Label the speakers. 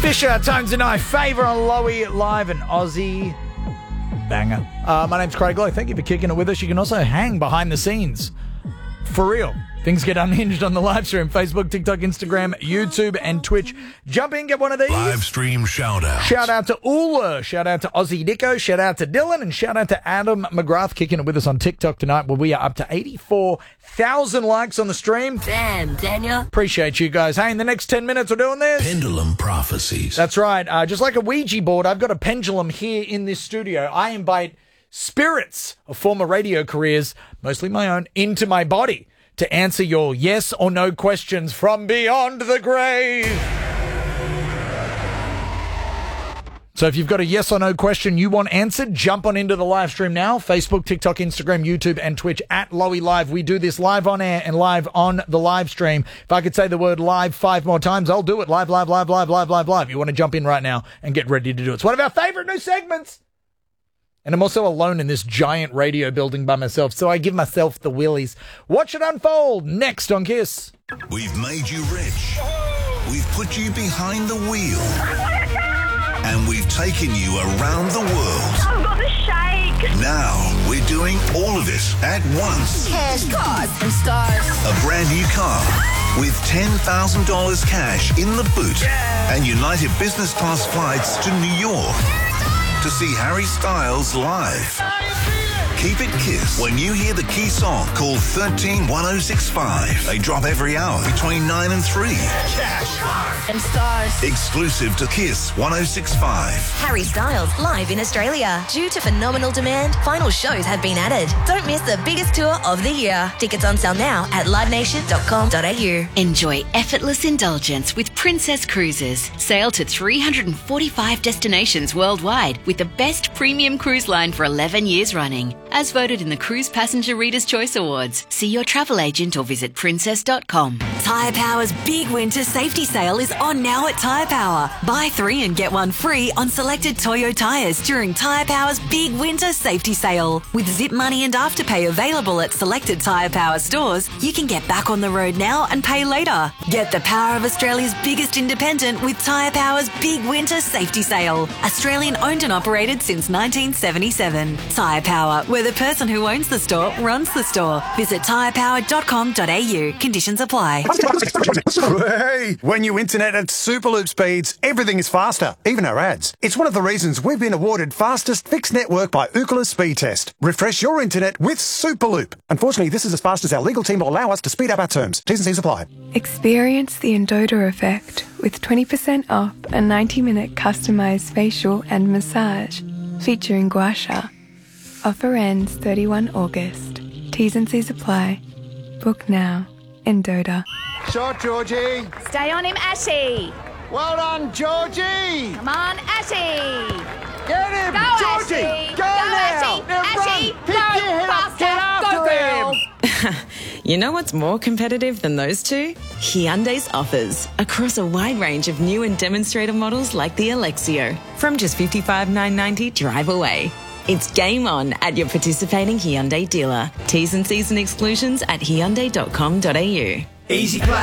Speaker 1: Fisher, Tones and I, Favour on Lowy Live and Aussie. Banger. My name's Craig Lowe. Thank you for kicking it with us. You can also hang behind the scenes. For real. Things get unhinged on the live stream. Facebook, TikTok, Instagram, YouTube, and Twitch. Jump in, get one of these.
Speaker 2: Live stream shout out.
Speaker 1: Shout out to Ula. Shout out to Aussie Dicko. Shout out to Dylan. And shout out to Adam McGrath kicking it with us on TikTok tonight, where we are up to 84,000 likes on the stream.
Speaker 3: Damn, Daniel.
Speaker 1: Appreciate you guys. Hey, in the next 10 minutes, we're doing this.
Speaker 2: Pendulum Prophecies.
Speaker 1: That's right. Just like a Ouija board, I've got a pendulum here in this studio. I invite spirits of former radio careers, mostly my own, into my body to answer your yes or no questions from beyond the grave. So if you've got a yes or no question you want answered, jump on into the live stream now. Facebook, TikTok, Instagram, YouTube, and Twitch at Lowy Live. We do this live on air and live on the live stream. If I could say the word live 5 more times, I'll do it. Live, live, live, live, live, live, live. You want to jump in right now and get ready to do it. It's one of our favorite new segments. And I'm also alone in this giant radio building by myself, so I give myself the willies. Watch it unfold next on Kiss.
Speaker 2: We've made you rich. We've put you behind the wheel. And we've taken you around the world.
Speaker 4: I've got the shake.
Speaker 2: Now we're doing all of it at once.
Speaker 3: Cash, cars, and stars.
Speaker 2: A brand new car with $10,000 cash in the boot. And United Business Class flights to New York. To see Harry Styles live. Keep it Kiss when you hear the key song called 131065. They drop every hour between 9 and 3.
Speaker 3: And stars.
Speaker 2: Exclusive to Kiss 1065.
Speaker 5: Harry Styles live in Australia. Due to phenomenal demand, final shows have been added. Don't miss the biggest tour of the year. Tickets on sale now at livenation.com.au.
Speaker 6: Enjoy effortless indulgence with Princess Cruises. Sail to 345 destinations worldwide with the best premium cruise line for 11 years running. As voted in the Cruise Passenger Reader's Choice Awards. See your travel agent or visit princess.com.
Speaker 7: Tyre Power's big winter safety sale is on now at Tyre Power. Buy 3 and get 1 free on selected Toyo tyres during Tyre Power's big winter safety sale. With Zip Money and Afterpay available at selected Tyre Power stores, you can get back on the road now and pay later. Get the power of Australia's biggest independent with Tyre Power's big winter safety sale. Australian owned and operated since 1977. Tyre Power, where the person who owns the store runs the store. Visit tyrepower.com.au. Conditions apply.
Speaker 8: Hey, when you internet at Superloop speeds, everything is faster, even our ads. It's one of the reasons we've been awarded fastest fixed network by Ookla Speed Test. Refresh your internet with Superloop. Unfortunately, this is as fast as our legal team will allow us to speed up our terms. T's and C's apply.
Speaker 9: Experience the Endota effect with 20% off a 90-minute customized facial and massage featuring Gua Sha. Offer ends 31 August. T's and C's apply. Book now. Endota.
Speaker 10: Shot, Georgie.
Speaker 4: Stay on him, Ashy.
Speaker 10: Well done, Georgie.
Speaker 4: Come on, Ashy.
Speaker 10: Get him,
Speaker 4: Go,
Speaker 10: Georgie.
Speaker 4: Ashy.
Speaker 10: Go now.
Speaker 4: Ashy.
Speaker 10: Now
Speaker 4: Ashy.
Speaker 10: run.
Speaker 4: Go,
Speaker 10: Pick your head up. Get after him.
Speaker 11: You know what's more competitive than those two? Hyundai's offers across a wide range of new and demonstrator models like the Alexio. From just $55,990 drive away. It's game on at your participating Hyundai dealer. T's and C's and exclusions at hyundai.com.au.
Speaker 1: Easy clap.